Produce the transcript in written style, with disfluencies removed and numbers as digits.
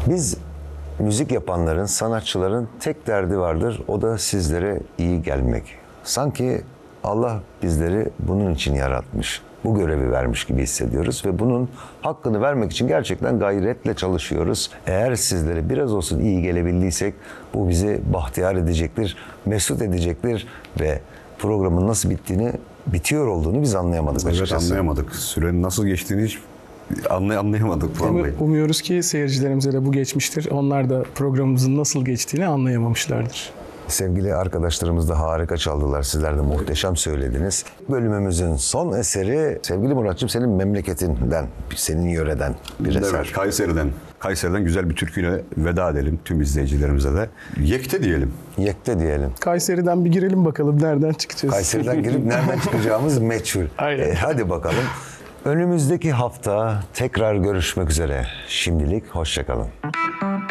Biz müzik yapanların, sanatçıların tek derdi vardır. O da sizlere iyi gelmek. Sanki Allah bizleri bunun için yaratmış. Bu görevi vermiş gibi hissediyoruz ve bunun hakkını vermek için gerçekten gayretle çalışıyoruz. Eğer sizlere biraz olsun iyi gelebildiysek bu bizi bahtiyar edecektir, mesut edecektir ve programın nasıl bitiyor olduğunu biz anlayamadık açıkçası. Evet, anlayamadık. Sürenin nasıl geçtiğini hiç anlayamadık vallahi. Umuyoruz ki seyircilerimize de bu geçmiştir. Onlar da programımızın nasıl geçtiğini anlayamamışlardır. Sevgili arkadaşlarımız da harika çaldılar. Sizler de muhteşem söylediniz. Bölümümüzün son eseri sevgili Muratçım senin memleketinden, senin yöreden bir eser. Evet, Kayseri'den. Kayseri'den güzel bir türküyle veda edelim tüm izleyicilerimize de. Yekte diyelim. Yekte diyelim. Kayseri'den bir girelim bakalım nereden çıkacağız. Kayseri'den girip nereden çıkacağımız meçhul. Aynen. Hadi bakalım. Önümüzdeki hafta tekrar görüşmek üzere. Şimdilik hoşça kalın.